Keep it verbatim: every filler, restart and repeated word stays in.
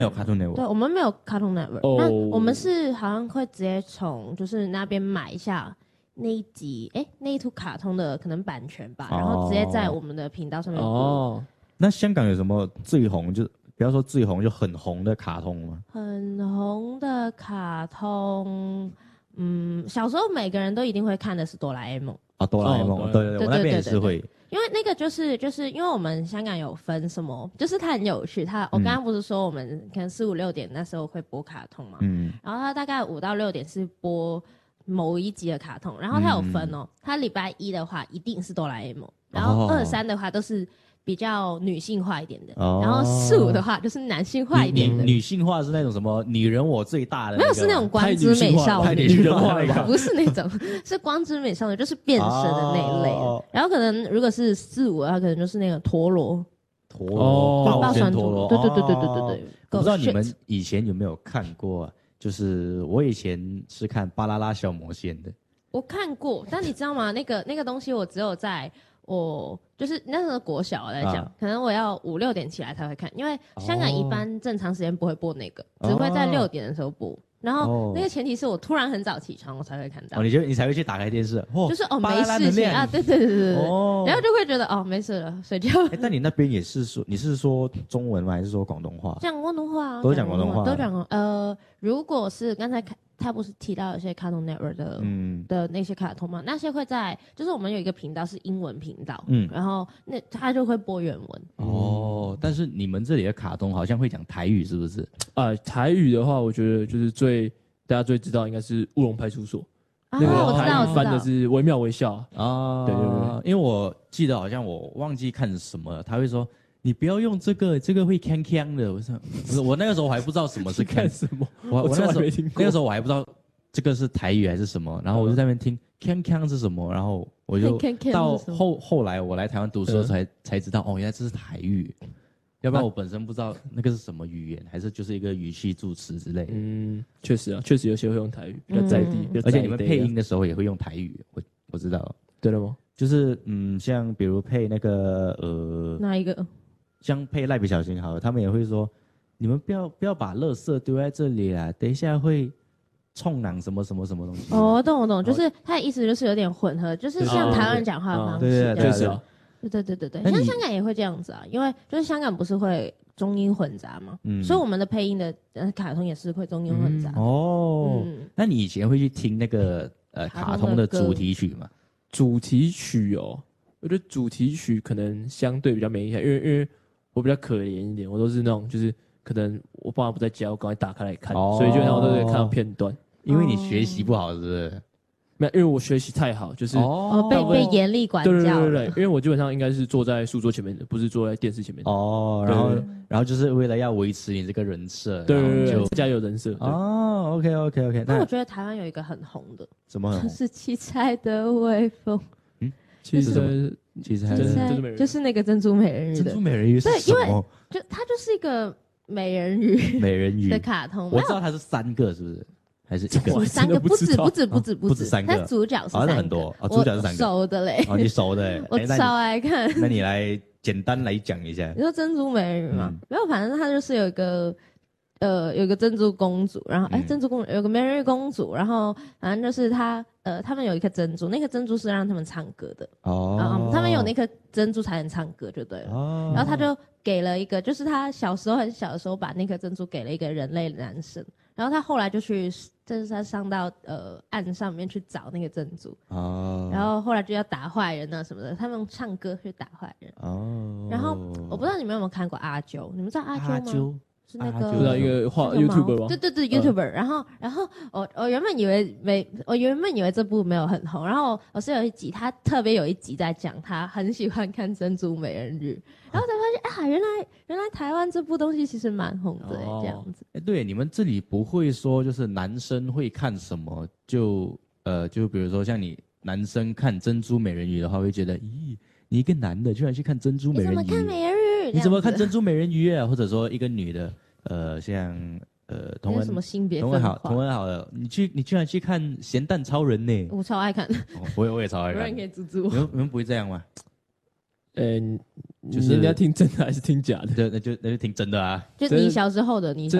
没有 Cartoon Network。 对，我们没有 Cartoon Network，、 哦、 那我们是好像会直接从就是那边买一下那一集，哎，那一出卡通的可能版权吧， 哦、 然后直接在我们的频道上面播。 哦， 那香港有什么最红，就不要说最红，就很红的卡通吗？ 很红的卡通，嗯，小时候每个人都一定会看的是哆啦 A 梦。 啊，哆啦 A 梦， 哦、 对对对，我那边也是会。 因为那个就是就是因为我们香港有分什么，就是它很有趣。它我刚刚不是说我们可能四五六点那时候会播卡通嘛，嗯，然后它大概五到六点是播某一集的卡通，然后它有分哦，它礼拜一的话一定是哆啦 A 梦，然后二三的话都是比较女性化一点的，哦、然后四五的话就是男性化一点的。 女性化是那种什么女人我最大的、那个，没有是那种光之美少女， 女人化那个不是那种，是光之美少女，就是变身的那一类的。哦、然后可能如果是四五的话，可能就是那个陀螺， 陀螺，爆旋陀螺， 对对对对对对对。 我不知道你们以前有没有看过、啊，就是我以前是看巴啦啦小魔仙的， 我看过，但你知道吗？那个那个东西我只有在。我就是那时候国小来讲、啊，可能我要五六点起来才会看，因为香港一般正常时间不会播那个，哦、只会在六点的时候播。然后那个前提是我突然很早起床，我才会看到。 哦，你就你才会去打开电视， 哦、就是哦没事情啊，对对对对对，哦、然后就会觉得哦没事了，睡觉。 哎，但你那边也是说你是说中文吗？还是说广东话？ 讲广东话、啊， 都讲广东话， 都讲呃，如果是刚才看。他不是提到有些 Cartoon Network 的、嗯、的那些卡通吗？那些会在，就是我们有一个频道是英文频道，嗯，然后那他就会播原文。 哦，但是你们这里的卡通好像会讲台语，是不是？ 啊、呃，台语的话，我觉得就是最大家最知道应该是乌龙派出所， 啊、 那个台语翻的是惟妙惟肖啊， 对对对， 因为我记得好像我忘记看什么了，他会说。你不要用这个，这个会锵锵的。我说，不是，我那个时候我还不知道什么是看什么， 我我那时候那个时候我还不知道这个是台语还是什么，然后我就在那边听锵锵是什么，然后我就到后后来我来台湾读书的时候才才知道，哦，原来这是台语，要不然我本身不知道那个是什么语言，还是就是一个语气助词之类的。 嗯，确实啊，确实有些会用台语，比较在地， 而且你们配音的时候也会用台语，我我知道。 对了吗？ 就是嗯，像比如配那个呃， 哪一个？ 像配蜡笔小新好了，他们也会说，你们不要不要把垃圾丢在这里啦，等一下会冲囊什么什么什么东西。 哦，我懂我懂，就是他的意思就是有点混合，就是像台湾人讲话的方式。 对对对，是啊。 对对对对对，像香港也会这样子啊，因为就是香港不是会中英混杂嘛，嗯，所以我们的配音的呃卡通也是会中英混杂。 哦，那你以前会去听那个呃卡通的主题曲吗？ 主题曲哦。我觉得主题曲可能相对比较没印象，因为因为我比较可怜一点，我都是那种就是可能我爸妈不在家，我赶快打开来看，哦、所以基本上我都会看到片段。 因为你学习不好，是不是？ 没有，因为我学习太好，就是哦被被严厉管教。 对对对对，因为我基本上应该是坐在书桌前面的，不是坐在电视前面的。 哦，然后然后就是为了要维持你这个人设， 对对对， 就加油人设。 哦 ，OK OK OK。 那我觉得台湾有一个很红的， 怎么很红？ 就是七彩的微风。 其实其实还是就是那个珍珠美人鱼的珍珠美人鱼是什么？ 对，因为就它就是一个美人鱼美人鱼的卡通。 我知道它是三个，是不是？还是一个？ 三个不止不止不止不止三个。 它主角是三个， 很多啊，主角是三个。 我熟的嘞， 哦，你熟的， 我超爱看。 那你来简单来讲一下。 你说珍珠美人鱼吗？没有，反正它就是有一个。呃，有个珍珠公主，然后哎，珍珠公主有个美人鱼公主，然后反正就是她，呃，他们有一颗珍珠，那颗珍珠是让他们唱歌的哦，嗯，他们有那颗珍珠才能唱歌就对了，哦，然后他就给了一个，就是他小时候很小的时候把那颗珍珠给了一个人类男生，然后他后来就去，就是他上到呃岸上面去找那个珍珠哦，然后后来就要打坏人啊什么的，他们用唱歌去打坏人哦，然后我不知道你们有没有看过阿啾，你们知道阿啾吗？阿啾是那个， 知道一个画 YouTuber 吗？ 对对对 ，YouTuber、嗯。然后，然后我我原本以为没，我原本以为这部没有很红。然后我是有一集，他特别有一集在讲他很喜欢看《珍珠美人鱼》，然后才发现啊，原来原来台湾这部东西其实蛮红的、欸哦、这样子。 哎，对，你们这里不会说就是男生会看什么，就呃，就比如说像你男生看《珍珠美人鱼》的话，会觉得，咦，你一个男的居然去看《珍珠美人鱼》？ 你怎么看美人鱼？ 你怎么看珍珠美人鱼啊？或者说一个女的，呃，像呃，同文什么性别同文好，同文好的，你去你居然去看咸蛋超人呢？ 我超爱看， 哦、我也我也超爱看。 有人可以阻止我？ 你们你们不会这样吗？ 嗯、呃， 就是你要听真的还是听假的？ 对，那就那就听真的啊。 就你小时候的，你真